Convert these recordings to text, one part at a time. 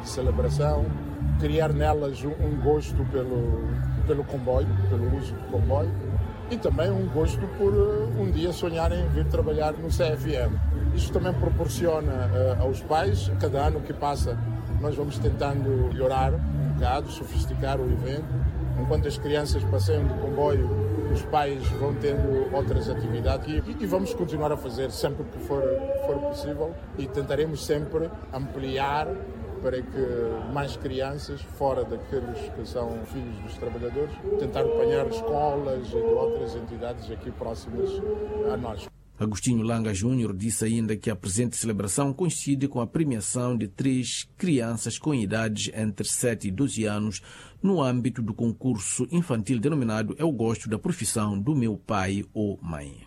de celebração, criar nelas um gosto pelo comboio, pelo uso do comboio, e também um gosto por um dia sonharem vir trabalhar no CFM. Isto também proporciona aos pais, cada ano que passa, nós vamos tentando melhorar um bocado, sofisticar o evento. Enquanto as crianças passeiam de comboio, os pais vão tendo outras atividades e vamos continuar a fazer sempre que for possível e tentaremos sempre ampliar para que mais crianças, fora daqueles que são filhos dos trabalhadores, tentar apanhar escolas e de outras entidades aqui próximas a nós. Agostinho Langa Júnior disse ainda que a presente celebração coincide com a premiação de 3 crianças com idades entre 7 e 12 anos no âmbito do concurso infantil denominado Eu Gosto da Profissão do Meu Pai ou Mãe.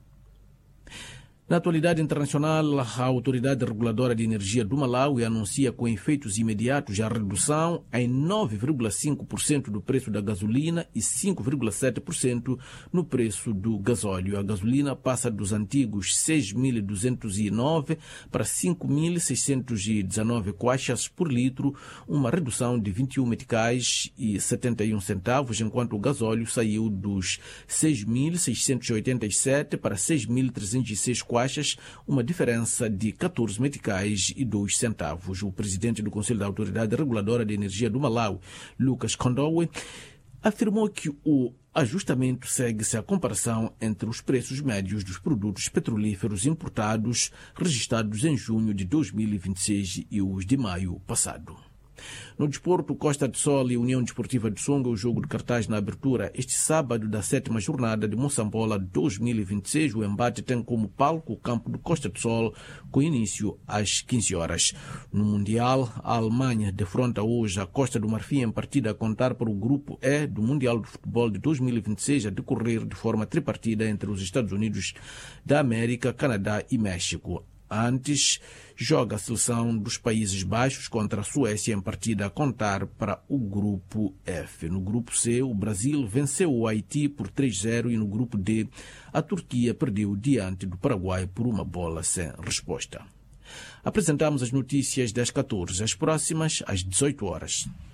Na atualidade internacional, a Autoridade Reguladora de Energia do Malawi anuncia com efeitos imediatos a redução em 9,5% do preço da gasolina e 5,7% no preço do gasóleo. A gasolina passa dos antigos 6.209 para 5.619 kwaxas por litro, uma redução de 21 meticais e 71 centavos, enquanto o gasóleo saiu dos 6.687 para 6.306 kwaxas, uma diferença de 14 meticais e 2 centavos. O presidente do Conselho da Autoridade Reguladora de Energia do Malawi, Lucas Kondowe, afirmou que o ajustamento segue-se à comparação entre os preços médios dos produtos petrolíferos importados registrados em junho de 2026 e os de maio passado. No desporto, Costa de Sol e União Desportiva de Songa, o jogo de cartaz na abertura este sábado da 7ª jornada de Moçambola 2026. O embate tem como palco o campo do Costa de Sol, com início às 15 horas. No Mundial, a Alemanha defronta hoje a Costa do Marfim em partida a contar para o Grupo E do Mundial de Futebol de 2026, a decorrer de forma tripartida entre os Estados Unidos da América, Canadá e México. Antes, joga a seleção dos Países Baixos contra a Suécia em partida a contar para o Grupo F. No Grupo C, o Brasil venceu o Haiti por 3-0 e no Grupo D, a Turquia perdeu diante do Paraguai por uma bola sem resposta. Apresentamos as notícias das 14, as próximas às 18 horas.